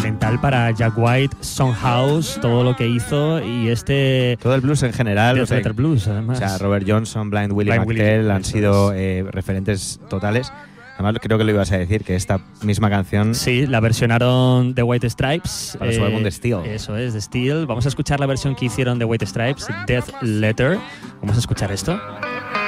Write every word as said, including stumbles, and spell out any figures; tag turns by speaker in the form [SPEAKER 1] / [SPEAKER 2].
[SPEAKER 1] fundamental para Jack White, Soundhouse, todo lo que hizo y este...
[SPEAKER 2] Todo el blues en general.
[SPEAKER 1] Death
[SPEAKER 2] o sea,
[SPEAKER 1] Letter Blues, además.
[SPEAKER 2] O sea, Robert Johnson, Blind Willie
[SPEAKER 1] Blind
[SPEAKER 2] McTell
[SPEAKER 1] Willie,
[SPEAKER 2] han sido eh, referentes totales. Además, creo que lo ibas a decir, que esta misma canción...
[SPEAKER 1] Sí, la versionaron de White Stripes.
[SPEAKER 2] Para su álbum de Steel.
[SPEAKER 1] Eso es, de Steel. Vamos a escuchar la versión que hicieron de White Stripes, Death Letter. Vamos a escuchar esto.